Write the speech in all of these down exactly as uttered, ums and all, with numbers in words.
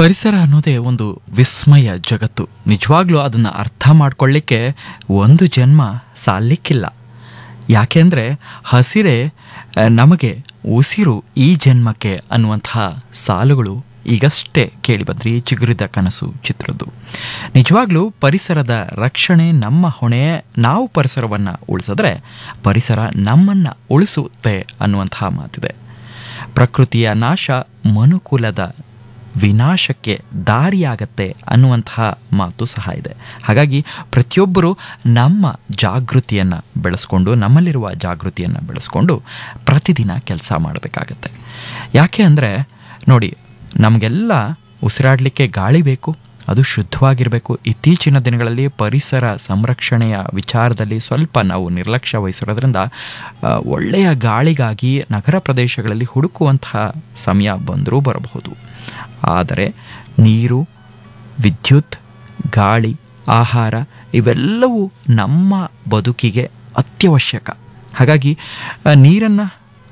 ಪರಿಸರ ಅನ್ನೋದೇ ಒಂದು ವಿಸ್ಮಯ ಜಗತ್ತು. ನಿಜವಾಗ್ಲೂ ಅದನ್ನು ಅರ್ಥ ಮಾಡ್ಕೊಳ್ಳಿಕ್ಕೆ ಒಂದು ಜನ್ಮ ಸಾಲಿಕ್ಕಿಲ್ಲ. ಯಾಕೆಂದರೆ ಹಸಿರೇ ನಮಗೆ ಉಸಿರು ಈ ಜನ್ಮಕ್ಕೆ ಅನ್ನುವಂತಹ ಸಾಲುಗಳು ಈಗಷ್ಟೇ ಕೇಳಿಬಂದ್ರಿ ಚಿಗುರಿದ ಕನಸು ಚಿತ್ರದ್ದು. ನಿಜವಾಗ್ಲೂ ಪರಿಸರದ ರಕ್ಷಣೆ ನಮ್ಮ ಹೊಣೆ. ನಾವು ಪರಿಸರವನ್ನು ಉಳಿಸಿದ್ರೆ ಪರಿಸರ ನಮ್ಮನ್ನು ಉಳಿಸುತ್ತೆ ಅನ್ನುವಂತಹ ಮಾತಿದೆ. ಪ್ರಕೃತಿಯ ನಾಶ ಮನುಕುಲದ ವಿನಾಶಕ್ಕೆ ದಾರಿಯಾಗತ್ತೆ ಅನ್ನುವಂತಹ ಮಾತು ಸಹ ಇದೆ. ಹಾಗಾಗಿ ಪ್ರತಿಯೊಬ್ಬರು ನಮ್ಮ ಜಾಗೃತಿಯನ್ನು ಬೆಳೆಸ್ಕೊಂಡು ನಮ್ಮಲ್ಲಿರುವ ಜಾಗೃತಿಯನ್ನು ಬೆಳೆಸ್ಕೊಂಡು ಪ್ರತಿದಿನ ಕೆಲಸ ಮಾಡಬೇಕಾಗತ್ತೆ. ಯಾಕೆ ಅಂದರೆ ನೋಡಿ, ನಮಗೆಲ್ಲ ಉಸಿರಾಡಲಿಕ್ಕೆ ಗಾಳಿ ಬೇಕು, ಅದು ಶುದ್ಧವಾಗಿರಬೇಕು. ಇತ್ತೀಚಿನ ದಿನಗಳಲ್ಲಿ ಪರಿಸರ ಸಂರಕ್ಷಣೆಯ ವಿಚಾರದಲ್ಲಿ ಸ್ವಲ್ಪ ನಾವು ನಿರ್ಲಕ್ಷ್ಯ ವಹಿಸಿರೋದ್ರಿಂದ ಒಳ್ಳೆಯ ಗಾಳಿಗಾಗಿ ನಗರ ಪ್ರದೇಶಗಳಲ್ಲಿ ಹುಡುಕುವಂತಹ ಸಮಯ ಬಂದರೂ ಬರಬಹುದು. ಆದರೆ ನೀರು, ವಿದ್ಯುತ್, ಗಾಳಿ, ಆಹಾರ ಇವೆಲ್ಲವೂ ನಮ್ಮ ಬದುಕಿಗೆ ಅತ್ಯವಶ್ಯಕ. ಹಾಗಾಗಿ ನೀರನ್ನು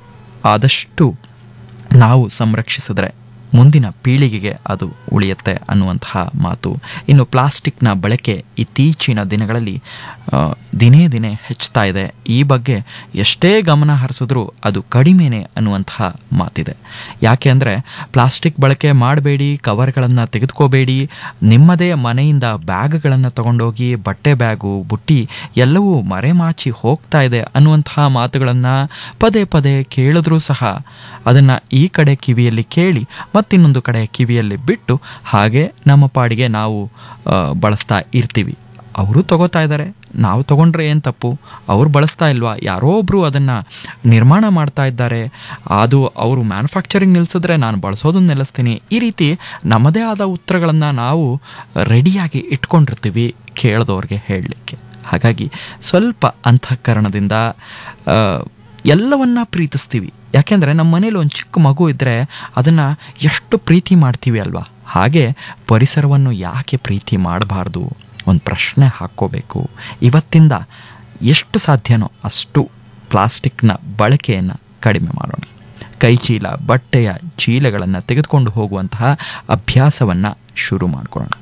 ಆದಷ್ಟು ನಾವು ಸಂರಕ್ಷಿಸಿದ್ರೆ ಮುಂದಿನ ಪೀಳಿಗೆಗೆ ಅದು ಉಳಿಯುತ್ತೆ ಅನ್ನುವಂತಹ ಮಾತು. ಇನ್ನು ಪ್ಲಾಸ್ಟಿಕ್ನ ಬಳಕೆ ಇತ್ತೀಚಿನ ದಿನಗಳಲ್ಲಿ ದಿನೇ ದಿನೇ ಹೆಚ್ಚುತ್ತಾ ಇದೆ. ಈ ಬಗ್ಗೆ ಎಷ್ಟೇ ಗಮನ ಹರಿಸಿದ್ರೂ ಅದು ಕಡಿಮೆನೇ ಅನ್ನುವಂತಹ ಮಾತಿದೆ. ಯಾಕೆ ಅಂದರೆ ಪ್ಲಾಸ್ಟಿಕ್ ಬಳಕೆ ಮಾಡಬೇಡಿ, ಕವರ್ಗಳನ್ನು ತೆಗೆದುಕೋಬೇಡಿ, ನಿಮ್ಮದೇ ಮನೆಯಿಂದ ಬ್ಯಾಗ್ಗಳನ್ನು ತಗೊಂಡೋಗಿ ಬಟ್ಟೆ ಬ್ಯಾಗು, ಬುಟ್ಟಿ ಎಲ್ಲವೂ ಮರೆಮಾಚಿ ಹೋಗ್ತಾ ಇದೆ ಅನ್ನುವಂತಹ ಮಾತುಗಳನ್ನು ಪದೇ ಪದೇ ಕೇಳಿದ್ರೂ ಸಹ ಅದನ್ನು ಈ ಕಡೆ ಕಿವಿಯಲ್ಲಿ ಕೇಳಿ ಮತ್ತಿನ್ನೊಂದು ಕಡೆ ಕಿವಿಯಲ್ಲಿ ಬಿಟ್ಟು ಹಾಗೆ ನಮ್ಮ ಪಾಡಿಗೆ ನಾವು ಬಳಸ್ತಾ ಇರ್ತೀವಿ. ಅವರು ತಗೋತಾ ಇದ್ದಾರೆ, ನಾವು ತಗೊಂಡ್ರೆ ಏನು ತಪ್ಪು? ಅವರು ಬಳಸ್ತಾ ಇಲ್ವಾ? ಯಾರೋ ಒಬ್ಬರು ಅದನ್ನು ನಿರ್ಮಾಣ ಮಾಡ್ತಾ ಇದ್ದಾರೆ, ಅದು ಅವರು ಮ್ಯಾನುಫ್ಯಾಕ್ಚರಿಂಗ್ ನಿಲ್ಲಿಸಿದ್ರೆ ನಾನು ಬಳಸೋದನ್ನು ನಿಲ್ಲಿಸ್ತೀನಿ. ಈ ರೀತಿ ನಮ್ಮದೇ ಆದ ಉತ್ತರಗಳನ್ನು ನಾವು ರೆಡಿಯಾಗಿ ಇಟ್ಕೊಂಡಿರ್ತೀವಿ ಕೇಳಿದವ್ರಿಗೆ ಹೇಳಲಿಕ್ಕೆ. ಹಾಗಾಗಿ ಸ್ವಲ್ಪ ಅಂತಃಕರಣದಿಂದ ಎಲ್ಲವನ್ನ ಪ್ರೀತಿಸ್ತೀವಿ. ಯಾಕೆಂದರೆ ನಮ್ಮ ಮನೇಲಿ ಒಂದು ಚಿಕ್ಕ ಮಗು ಇದ್ದರೆ ಅದನ್ನು ಎಷ್ಟು ಪ್ರೀತಿ ಮಾಡ್ತೀವಿ ಅಲ್ವಾ? ಹಾಗೆ ಪರಿಸರವನ್ನು ಯಾಕೆ ಪ್ರೀತಿ ಮಾಡಬಾರ್ದು? ಒಂದು ಪ್ರಶ್ನೆ ಹಾಕ್ಕೋಬೇಕು. ಇವತ್ತಿಂದ ಎಷ್ಟು ಸಾಧ್ಯನೋ ಅಷ್ಟು ಪ್ಲಾಸ್ಟಿಕ್ನ ಬಳಕೆಯನ್ನು ಕಡಿಮೆ ಮಾಡೋಣ. ಕೈಚೀಲ, ಬಟ್ಟೆಯ ಚೀಲಗಳನ್ನು ತೆಗೆದುಕೊಂಡು ಹೋಗುವಂತಹ ಅಭ್ಯಾಸವನ್ನು ಶುರು ಮಾಡಿಕೊಳ್ಳೋಣ.